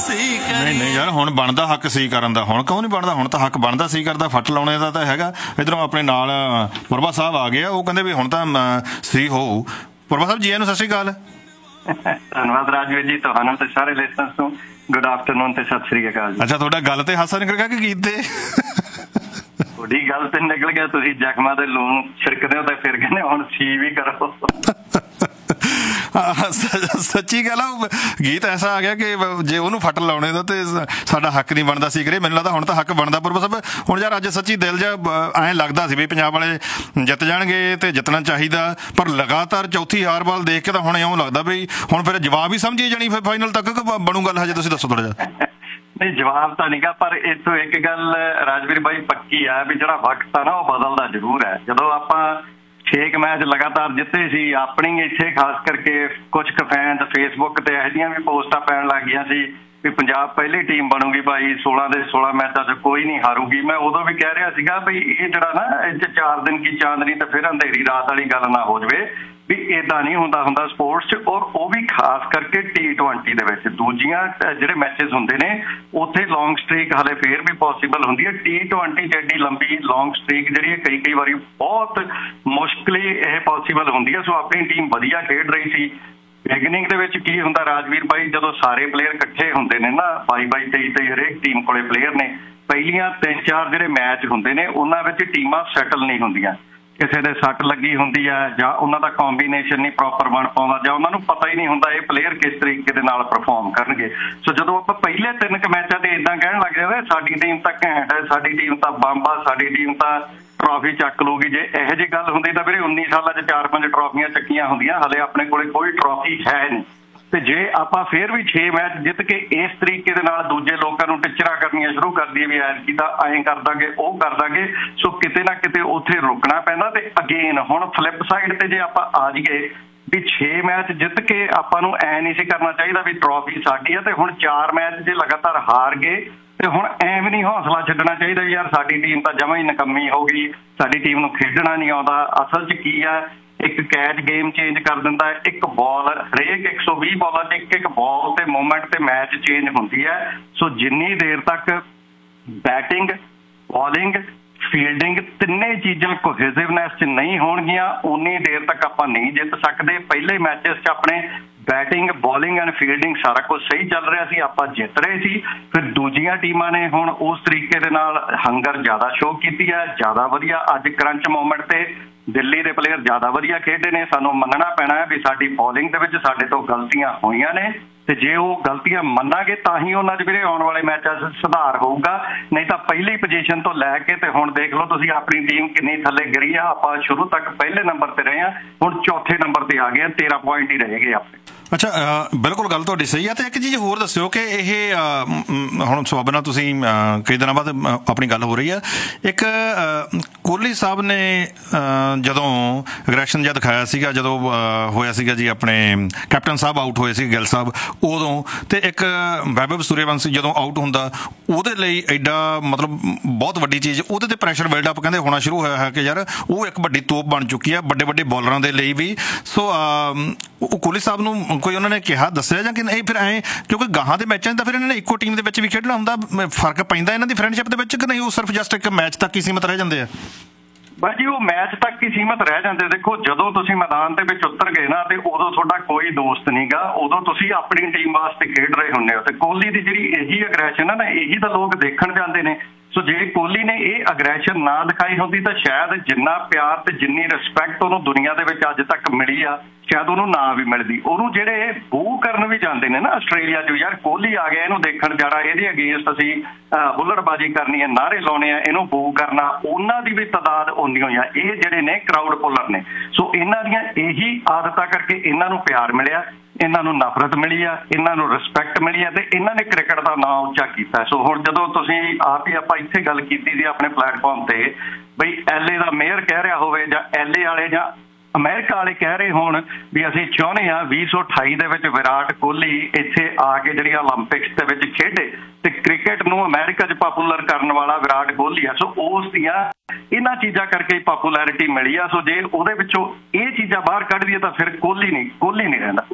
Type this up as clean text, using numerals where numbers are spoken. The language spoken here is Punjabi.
ਨਹੀਂ ਨਹੀਂ ਯਾਰ, ਹੁਣ ਬਣਦਾ ਹੱਕ ਸਹੀ ਕਰਨ ਦਾ। ਹੁਣ ਕਿਉਂ ਨਹੀਂ ਬਣਦਾ? ਹੁਣ ਤਾਂ ਹੱਕ ਬਣਦਾ ਸਹੀ ਕਰਦਾ। ਫੱਟ ਲਾਉਣੇ ਦਾ ਤਾਂ ਹੈਗਾ। ਇੱਧਰੋਂ ਆਪਣੇ ਨਾਲ ਪੁਰਬਾ ਸਾਹਿਬ ਆ ਗਏ ਆ, ਉਹ ਕਹਿੰਦੇ ਵੀ ਹੁਣ ਤਾਂ ਸਹੀ ਹੋਊ। ਪੁਰਬਾ ਸਾਹਿਬ ਜੀ, ਇਹਨੂੰ ਸਤਿ ਸ਼੍ਰੀ ਅਕਾਲ। ਧੰਨਵਾਦ ਰਾਜਵੀਰ ਜੀ, ਤੁਹਾਨੂੰ ਤੇ ਸਾਰੇ ਲਿਸਨਰਸ ਨੂੰ ਗੁੱਡ ਆਫਟਰਨੂਨ ਤੇ ਸਤਿ ਸ੍ਰੀ ਅਕਾਲ ਜੀ। ਅੱਛਾ, ਤੁਹਾਡਾ ਗੱਲ ਤੇ ਹਾਸਾ ਨਿਕਲ ਗਿਆ ਕਿ ਗੀਤ ਤੇ? ਤੁਹਾਡੀ ਗੱਲ ਤੇ ਨਿਕਲ ਗਿਆ। ਤੁਸੀਂ ਜ਼ਖਮਾਂ ਦੇ ਲੂਣ ਛਿੜਕਦੇ ਹੋ ਤੇ ਫਿਰ ਕਹਿੰਦੇ ਹੁਣ ਸੀ ਵੀ ਕਰੋ। ਸੱਚੀ ਗੱਲ ਆ, ਗੀਤ ਐਸਾ ਆ ਗਿਆ ਕਿ ਜੇ ਉਹਨੂੰ ਫੱਟ ਲਾਉਣੇ ਦਾ ਤੇ ਸਾਡਾ ਹੱਕ ਨਹੀਂ ਬਣਦਾ ਸੀ ਕਰੇ। ਮੈਨੂੰ ਲੱਗਦਾ ਹੁਣ ਤਾਂ ਹੱਕ ਬਣਦਾ। ਪੁਰਬ ਸਾਹਿਬ, ਹੁਣ ਯਾਰ ਅੱਜ ਸੱਚੀ ਦਿਲ ਜਿਹਾ ਐਂ ਲੱਗਦਾ ਸੀ ਵੀ ਪੰਜਾਬ ਵਾਲੇ ਜਿੱਤ ਜਾਣਗੇ ਤੇ ਜਿੱਤਣਾ ਚਾਹੀਦਾ, ਪਰ ਲਗਾਤਾਰ ਚੌਥੀ ਹਾਰ ਵੱਲ ਦੇਖ ਕੇ ਤਾਂ ਹੁਣ ਇਉਂ ਲੱਗਦਾ ਵੀ ਹੁਣ ਫਿਰ ਜਵਾਬ ਹੀ ਸਮਝੀ ਜਾਣੀ ਫਿਰ ਫਾਈਨਲ ਤੱਕ ਬਣੂ ਗੱਲ। ਹਜੇ ਤੁਸੀਂ ਦੱਸੋ ਥੋੜਾ ਜਿਹਾ। ਨਹੀਂ, ਜਵਾਬ ਤਾਂ ਨਹੀਂਗਾ, ਪਰ ਇੱਥੋਂ ਇੱਕ ਗੱਲ ਰਾਜਵੀਰ ਬਾਈ ਪੱਕੀ ਆ ਵੀ ਜਿਹੜਾ ਵਕਤ ਆ ਨਾ ਉਹ ਬਦਲਦਾ ਜ਼ਰੂਰ ਹੈ। ਜਦੋਂ ਆਪਾਂ 6 ਮੈਚ ਲਗਾਤਾਰ ਜਿੱਤੇ ਸੀ, ਆਪਣੀ ਇੱਥੇ ਖਾਸ ਕਰਕੇ ਕੁਝ ਕੁ ਫੈਨਸ ਫੇਸਬੁੱਕ ਤੇ ਇਹੋ ਜਿਹੀਆਂ ਵੀ ਪੋਸਟਾਂ ਪੈਣ ਲੱਗ ਗਈਆਂ ਸੀ ਵੀ ਪੰਜਾਬ ਪਹਿਲੀ ਟੀਮ ਬਣੂਗੀ ਭਾਈ, 16 ਦੇ 16 ਮੈਚਾਂ 'ਚ ਕੋਈ ਨਹੀਂ ਹਾਰੂਗੀ। ਮੈਂ ਉਦੋਂ ਵੀ ਕਹਿ ਰਿਹਾ ਸੀਗਾ ਵੀ ਇਹ ਜਿਹੜਾ ਨਾ ਇਹ 'ਚ 4 ਦਿਨ ਕੀ ਚਾਂਦਨੀ ਤੇ ਫਿਰ ਅੰਧੇਰੀ ਰਾਤ ਵਾਲੀ ਗੱਲ ਨਾ ਹੋ ਜਾਵੇ, ਵੀ ਏਦਾਂ ਨਹੀਂ ਹੁੰਦਾ ਸਪੋਰਟਸ 'ਚ। ਔਰ ਉਹ ਵੀ ਖਾਸ ਕਰਕੇ T20 ਦੇ ਵਿੱਚ ਦੂਜੀਆਂ ਜਿਹੜੇ ਮੈਚਿਸ ਹੁੰਦੇ ਨੇ ਉੱਥੇ ਲੌਂਗ ਸਟ੍ਰੀਕ ਹਲੇ ਫੇਰ ਵੀ ਪੋਸੀਬਲ ਹੁੰਦੀ ਹੈ। T20 'ਚ ਐਡੀ ਲੰਬੀ ਲੌਂਗ ਸਟ੍ਰੀਕ ਜਿਹੜੀ ਹੈ ਕਈ ਵਾਰੀ ਬਹੁਤ ਮੁਸ਼ਕਿਲ ਇਹ ਪੋਸੀਬਲ ਹੁੰਦੀ ਹੈ। ਸੋ ਆਪਣੀ ਟੀਮ ਵਧੀਆ ਖੇਡ ਰਹੀ ਸੀ। ਬਿਗਨਿੰਗ ਦੇ ਵਿੱਚ ਕੀ ਹੁੰਦਾ ਰਾਜਵੀਰ ਬਾਈ, ਜਦੋਂ ਸਾਰੇ ਪਲੇਅਰ ਇਕੱਠੇ ਹੁੰਦੇ ਨੇ ਨਾ 22-22 23 ਹਰੇਕ ਟੀਮ ਕੋਲੇ ਪਲੇਅਰ ਨੇ, ਪਹਿਲੀਆਂ 3-4 ਜਿਹੜੇ ਮੈਚ ਹੁੰਦੇ ਨੇ ਉਹਨਾਂ ਵਿੱਚ ਟੀਮਾਂ ਸੈਟਲ ਨਹੀਂ ਹੁੰਦੀਆਂ। ਕਿਸੇ ਦੇ ਸੱਟ ਲੱਗੀ ਹੁੰਦੀ ਹੈ ਜਾਂ ਉਹਨਾਂ ਦਾ ਕੰਬੀਨੇਸ਼ਨ ਨਹੀਂ ਪ੍ਰੋਪਰ ਬਣ ਪਾਉਂਦਾ ਜਾਂ ਉਹਨਾਂ ਨੂੰ ਪਤਾ ਹੀ ਨਹੀਂ ਹੁੰਦਾ ਇਹ ਪਲੇਅਰ ਕਿਸ ਤਰੀਕੇ ਦੇ ਨਾਲ ਪਰਫਾਰਮ ਕਰਨਗੇ। ਸੋ ਜਦੋਂ ਆਪਾਂ ਪਹਿਲੇ 3 ਮੈਚਾਂ ਤੇ ਇਦਾਂ ਕਹਿਣ ਲੱਗ ਜਾਂਦੇ ਸਾਡੀ ਟੀਮ ਤਾਂ ਘੈਂਟ ਹੈ, ਸਾਡੀ ਟੀਮ ਤਾਂ ਬੰਬ ਆ, ਸਾਡੀ ਟੀਮ ਤਾਂ ਟਰੋਫੀ ਚੱਕ ਲੂਗੀ, ਜੇ ਇਹੋ ਜਿਹੀ ਗੱਲ ਹੁੰਦੀ ਤਾਂ ਵੀਰੇ 19 ਸਾਲਾਂ 'ਚ 4-5 ਟਰੋਫੀਆਂ ਚੱਕੀਆਂ ਹੁੰਦੀਆਂ। ਹਲੇ ਆਪਣੇ ਕੋਲੇ ਕੋਈ ਟਰੋਫੀ ਹੈ ਨਹੀਂ। ਤੇ ਜੇ ਆਪਾਂ ਫੇਰ ਵੀ 6 ਮੈਚ ਜਿੱਤ ਕੇ ਇਸ ਤਰੀਕੇ ਦੇ ਨਾਲ ਦੂਜੇ ਲੋਕਾਂ ਨੂੰ ਟਿੱਚਰਾਂ ਕਰਨੀਆਂ ਸ਼ੁਰੂ ਕਰ ਦਈਏ ਵੀ ਐਤਕੀ ਤਾਂ ਐਂ ਕਰ ਦਾਂਗੇ ਉਹ ਕਰ ਦਾਂਗੇ, ਸੋ ਕਿਤੇ ਨਾ ਕਿਤੇ ਉੱਥੇ ਰੁਕਣਾ ਪੈਂਦਾ। ਤੇ ਅਗੇਨ ਹੁਣ ਫਲਿੱਪ ਸਾਈਡ ਤੇ ਜੇ ਆਪਾਂ ਆ ਜਾਈਏ ਵੀ 6 ਮੈਚ ਜਿੱਤ ਕੇ ਆਪਾਂ ਨੂੰ ਐ ਨਹੀਂ ਸੀ ਕਰਨਾ ਚਾਹੀਦਾ ਵੀ ਟਰੋਫੀ ਸਾਡੀ ਆ, ਤੇ ਹੁਣ 4 ਮੈਚ ਜੇ ਲਗਾਤਾਰ ਹਾਰ ਗਏ ਤੇ ਹੁਣ ਐਵੇਂ ਨਹੀਂ ਹੌਸਲਾ ਛੱਡਣਾ ਚਾਹੀਦਾ ਯਾਰ ਸਾਡੀ ਟੀਮ ਤਾਂ ਜਮਾਂ ਹੀ ਨਕੰਮੀ ਹੋ ਗਈ, ਸਾਡੀ ਟੀਮ ਨੂੰ ਖੇਡਣਾ ਨਹੀਂ ਆਉਂਦਾ। ਅਸਲ 'ਚ ਕੀ ਆ, ਇੱਕ ਕੈਚ ਗੇਮ ਚੇਂਜ ਕਰ ਦਿੰਦਾ। ਇੱਕ ਬਾਲ ਹਰੇਕ 120 ਬਾਲਾਂ 'ਚ ਇੱਕ ਬਾਲ ਤੇ ਮੂਵਮੈਂਟ ਤੇ ਮੈਚ ਚੇਂਜ ਹੁੰਦੀ ਹੈ। ਸੋ ਜਿੰਨੀ ਦੇਰ ਤੱਕ ਬੈਟਿੰਗ, ਬਾਲਿੰਗ, ਫੀਲਡਿੰਗ ਤਿੰਨੇ ਚੀਜ਼ਾਂ ਕੋਹੇਸਿਵਨੈਸ 'ਚ ਨਹੀਂ ਹੋਣਗੀਆਂ ਉਨੀ ਦੇਰ ਤੱਕ ਆਪਾਂ ਨਹੀਂ ਜਿੱਤ ਸਕਦੇ। ਪਹਿਲੇ ਮੈਚਸ 'ਚ ਆਪਣੇ ਬੈਟਿੰਗ, ਬਾਲਿੰਗ ਐਂਡ ਫੀਲਡਿੰਗ ਸਾਰਾ ਕੁਝ ਸਹੀ ਚੱਲ ਰਿਹਾ ਸੀ, ਆਪਾਂ ਜਿੱਤ ਰਹੇ ਸੀ। ਫਿਰ ਦੂਜੀਆਂ ਟੀਮਾਂ ਨੇ ਹੁਣ ਉਸ ਤਰੀਕੇ ਦੇ ਨਾਲ ਹੰਗਰ ਜ਼ਿਆਦਾ ਸ਼ੋਅ ਕੀਤੀ ਹੈ, ਜ਼ਿਆਦਾ ਵਧੀਆ। ਅੱਜ ਕਰੰਚ ਮੂਮੈਂਟ ਤੇ ਦਿੱਲੀ ਦੇ ਪਲੇਅਰ ਜ਼ਿਆਦਾ ਵਧੀਆ ਖੇਡੇ ਨੇ। ਸਾਨੂੰ ਮੰਨਣਾ ਪੈਣਾ ਹੈ ਵੀ ਸਾਡੀ ਬੋਲਿੰਗ ਦੇ ਵਿੱਚ ਸਾਡੇ ਤੋਂ ਗਲਤੀਆਂ ਹੋਈਆਂ ਨੇ, ਤੇ ਜੇ ਉਹ ਗਲਤੀਆਂ ਮੰਨਾਂਗੇ ਤਾਂ ਹੀ ਉਹਨਾਂ 'ਚ ਵੀਰੇ ਆਉਣ ਵਾਲੇ ਮੈਚਾਂ 'ਚ ਸੁਧਾਰ ਹੋਊਗਾ। ਨਹੀਂ ਤਾਂ ਪਹਿਲੀ ਪੋਜੀਸ਼ਨ ਤੋਂ ਲੈ ਕੇ ਤੇ ਹੁਣ ਦੇਖ ਲਓ ਤੁਸੀਂ ਆਪਣੀ ਟੀਮ ਕਿੰਨੀ ਥੱਲੇ ਗਿਰੀ ਆ। ਆਪਾਂ ਸ਼ੁਰੂ ਤੱਕ ਪਹਿਲੇ ਨੰਬਰ ਤੇ ਰਹੇ ਹਾਂ, ਹੁਣ ਚੌਥੇ ਨੰਬਰ ਤੇ ਆ ਗਏ ਆ, 13 ਪੁਆਇੰਟ ਹੀ ਰਹਿ ਗਏ ਆਪਣੇ। ਅੱਛਾ, ਬਿਲਕੁਲ ਗੱਲ ਤੁਹਾਡੀ ਸਹੀ ਆ। ਤੇ ਇੱਕ ਚੀਜ਼ ਹੋਰ ਦੱਸਿਓ ਕਿ ਇਹ ਹੁਣ ਸਬੱਬ ਨਾਲ ਤੁਸੀਂ ਕਈ ਦਿਨਾਂ ਬਾਅਦ ਆਪਣੀ ਗੱਲ ਹੋ ਰਹੀ ਆ, ਇੱਕ ਕੋਹਲੀ ਸਾਹਿਬ ਨੇ ਜਦੋਂ ਅਗਰੈਸ਼ਨ ਜਿਹਾ ਦਿਖਾਇਆ ਸੀਗਾ ਜਦੋਂ ਹੋਇਆ ਸੀਗਾ ਜੀ ਆਪਣੇ ਕੈਪਟਨ ਸਾਹਿਬ ਆਊਟ ਹੋਏ ਸੀ ਗਿੱਲ ਸਾਹਿਬ ਉਦੋਂ, ਤੇ ਇੱਕ ਵੈਭਵ ਸੂਰਯਵੰਸ਼ੀ ਜਦੋਂ ਆਊਟ ਹੁੰਦਾ ਉਹਦੇ ਲਈ ਐਡਾ ਮਤਲਬ ਬਹੁਤ ਵੱਡੀ ਚੀਜ਼, ਉਹਦੇ ਤੇ ਪ੍ਰੈਸ਼ਰ ਬਿਲਡਅਪ ਕਹਿੰਦੇ ਹੋਣਾ ਸ਼ੁਰੂ ਹੋਇਆ ਹੈ ਕਿ ਯਾਰ ਉਹ ਇੱਕ ਵੱਡੀ ਤੋਪ ਬਣ ਚੁੱਕੀ ਆ ਵੱਡੇ ਵੱਡੇ ਬੋਲਰਾਂ ਦੇ ਲਈ ਵੀ। ਸੋ ਉਹ ਕੋਹਲੀ ਸਾਹਿਬ ਨੂੰ ਕੋਈ ਉਹਨਾਂ ਨੇ ਕਿਹਾ ਦੱਸਿਆ ਜਾਂ ਕਿ ਨਹੀਂ ਫਿਰ ਐਂ, ਕਿਉਂਕਿ ਗਾਹਾਂ ਦੇ ਮੈਚਾਂ 'ਚ ਤਾਂ ਫਿਰ ਇਹਨਾਂ ਨੇ ਇੱਕੋ ਟੀਮ ਦੇ ਵਿੱਚ ਵੀ ਖੇਡਣਾ ਹੁੰਦਾ, ਫਰਕ ਪੈਂਦਾ ਇਹਨਾਂ ਦੀ ਫਰੈਂਡਸ਼ਿਪ ਦੇ ਵਿੱਚ ਕਿ ਨਹੀਂ ਉਹ ਸਿਰਫ ਜਸਟ ਇੱਕ ਮੈਚ ਤੱਕ ਹੀ ਸੀਮਤ ਰਹਿ ਜਾਂਦੇ ਆ? ਬਸ ਜੀ ਉਹ ਮੈਚ ਤੱਕ ਹੀ ਸੀਮਤ ਰਹਿ ਜਾਂਦੇ। ਦੇਖੋ ਜਦੋਂ ਤੁਸੀਂ ਮੈਦਾਨ ਦੇ ਵਿੱਚ ਉਤਰ ਗਏ ਨਾ ਤੇ ਉਦੋਂ ਤੁਹਾਡਾ ਕੋਈ ਦੋਸਤ ਨਹੀਂਗਾ, ਉਦੋਂ ਤੁਸੀਂ ਆਪਣੀ ਟੀਮ ਵਾਸਤੇ ਖੇਡ ਰਹੇ ਹੁੰਦੇ ਹੋ। ਤੇ ਕੋਹਲੀ ਦੀ ਜਿਹੜੀ ਇਹੀ ਅਗਰੈਸ਼ਨ ਹੈ ਨਾ, ਇਹੀ ਤਾਂ ਲੋਕ ਦੇਖਣ ਜਾਂਦੇ ਨੇ। ਸੋ ਜੇ ਕੋਹਲੀ ਨੇ ਇਹ ਅਗਰੈਸ਼ਨ ਨਾ ਦਿਖਾਈ ਹੁੰਦੀ ਤਾਂ ਸ਼ਾਇਦ ਜਿੰਨਾ ਪਿਆਰ ਤੇ ਜਿੰਨੀ ਰਿਸਪੈਕਟ ਉਹਨੂੰ ਦੁਨੀਆ ਦੇ ਵਿੱਚ ਅੱਜ ਤੱਕ ਮਿਲੀ ਆ ਸ਼ਾਇਦ ਉਹਨੂੰ ਨਾ ਵੀ ਮਿਲਦੀ। ਉਹਨੂੰ ਜਿਹੜੇ ਬੂ ਕਰਨ ਵੀ ਜਾਂਦੇ ਨੇ ਨਾ ਆਸਟ੍ਰੇਲੀਆ 'ਚ, ਯਾਰ ਕੋਹਲੀ ਆ ਗਿਆ ਇਹਨੂੰ ਦੇਖਣ ਜਾਣਾ, ਇਹਦੇ ਅਗੇਂਸਟ ਅਸੀਂ ਹੁੱਲੜਬਾਜ਼ੀ ਕਰਨੀ ਹੈ, ਨਾਅਰੇ ਲਾਉਣੇ ਆ, ਇਹਨੂੰ ਬੂ ਕਰਨਾ, ਉਹਨਾਂ ਦੀ ਵੀ ਤਾਦਾਦ ਓਨੀ ਹੋਈ ਆ। ਇਹ ਜਿਹੜੇ ਨੇ ਕਰਾਊਡ ਪੁੱਲਰ ਨੇ। ਸੋ ਇਹਨਾਂ ਦੀਆਂ ਇਹੀ ਆਦਤਾਂ ਕਰਕੇ ਇਹਨਾਂ ਨੂੰ ਪਿਆਰ ਮਿਲਿਆ, ਇਹਨਾਂ ਨੂੰ ਨਫ਼ਰਤ ਮਿਲੀ ਆ, ਇਹਨਾਂ ਨੂੰ ਰਿਸਪੈਕਟ ਮਿਲੀ ਆ, ਤੇ ਇਹਨਾਂ ਨੇ ਕ੍ਰਿਕਟ ਦਾ ਨਾਂ ਉੱਚਾ ਕੀਤਾ। ਸੋ ਹੁਣ ਜਦੋਂ ਤੁਸੀਂ ਆਪ ਹੀ ਆਪਾਂ ਇੱਥੇ ਗੱਲ ਕੀਤੀ ਸੀ ਆਪਣੇ ਪਲੇਟਫਾਰਮ ਤੇ ਬਈ LA ਦਾ ਮੇਅਰ ਕਹਿ ਰਿਹਾ ਹੋਵੇ ਜਾਂ LA ਵਾਲੇ ਜਾਂ ਅਮਰੀਕਾ ਵਾਲੇ ਕਹਿ ਰਹੇ ਹੋਣ ਵੀ ਅਸੀਂ ਚਾਹੁੰਦੇ ਹਾਂ 2028 ਦੇ ਵਿੱਚ ਵਿਰਾਟ ਕੋਹਲੀ ਇੱਥੇ ਆ ਕੇ ਜਿਹੜੀ ਓਲੰਪਿਕਸ ਦੇ ਵਿੱਚ ਖੇਡੇ, ਤੇ ਕ੍ਰਿਕਟ ਨੂੰ ਅਮਰੀਕਾ 'ਚ ਪਾਪੂਲਰ ਕਰਨ ਵਾਲਾ ਵਿਰਾਟ ਕੋਹਲੀ ਆ। ਸੋ ਉਸ ਦੀਆਂ ਇਹਨਾਂ ਚੀਜ਼ਾਂ ਕਰਕੇ ਹੀ ਪਾਪੂਲੈਰਿਟੀ ਮਿਲੀ ਆ। ਸੋ ਜੇ ਉਹਦੇ ਵਿੱਚੋਂ ਇਹ ਚੀਜ਼ਾਂ ਬਾਹਰ ਕੱਢ ਦਈਏ ਤਾਂ ਫਿਰ ਕੋਹਲੀ ਨਹੀਂ ਰਹਿੰਦਾ।